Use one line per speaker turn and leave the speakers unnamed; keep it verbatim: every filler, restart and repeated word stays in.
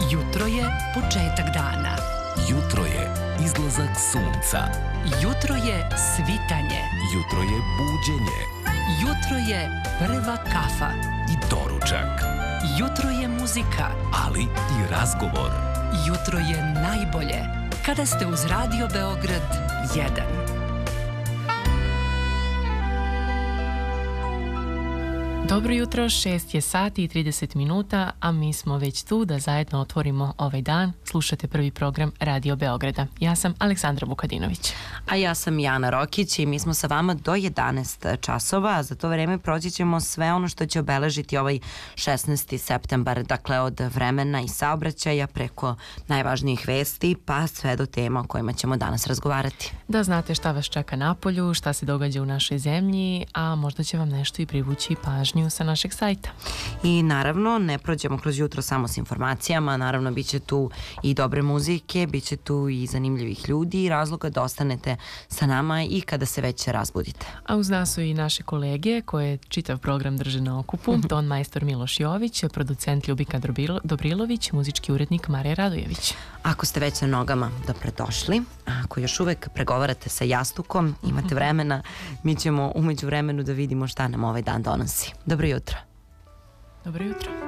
Jutro je početak dana.
Jutro je izlazak sunca.
Jutro je svitanje.
Jutro je buđenje.
Jutro je prva kafa.
I doručak.
Jutro je muzika.
Ali i razgovor.
Jutro je najbolje kada ste uz Radio Beograd jedan.
Dobro jutro, šest je sati i trideset minuta, a mi smo već tu da zajedno otvorimo ovaj dan. Slušate prvi program Radio Beograda. Ja sam Aleksandra Vukadinović.
A ja sam Jana Rokić i mi smo sa vama do jedanaest časova, a za to vreme proći ćemo sve ono što će obeležiti ovaj šesnaesti septembar, dakle od vremena i saobraćaja preko najvažnijih vesti pa sve do tema o kojima ćemo danas razgovarati.
Da znate šta vas čeka napolju, šta se događa u našoj zemlji, a možda će vam nešto i privući pažnju sa našeg sajta.
I naravno ne prođemo kroz jutro samo s informacijama, naravno bit će tu i dobre muzike, bit će tu i zanimljivih ljudi i razloga da ostanete sa nama i kada se već razbudite.
A uz nas su i naše kolege koje čitav program drže na okupu, ton majstor Miloš Jović, producent Ljubika Dobrilović, muzički urednik Marija Radojević.
Ako ste već na nogama, dobrodošli. Ako još uvek pregovarate sa jastukom, imate vremena, mi ćemo umeđu vremenu da vidimo šta nam ovaj dan donosi. Dobro jutro.
Dobro jutro.